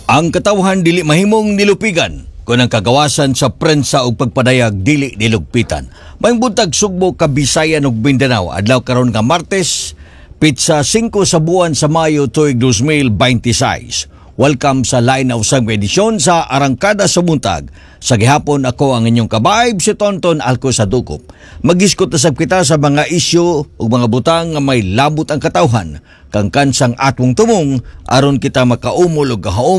Ang katawhan dili mahimong nilupigan kung ang kagawasan sa prensa ug pagpadayag dili nilugpitan. May buntag Sugbo, Kabisayan ug Mindanao adlaw karon nga Martes, pitsa 5 sa buwan sa Mayo tuig 2026. Welcome sa Line of Sang edisyon sa Arangkada sa Buntag. Sa gihapon ako ang inyong kabaib si Tonton Alco sa Dukop. Mag-iskot na sab kita sa mga isyu ug mga butang nga may labot ang katawhan kang kansang atong tumong aron kita makaumol ug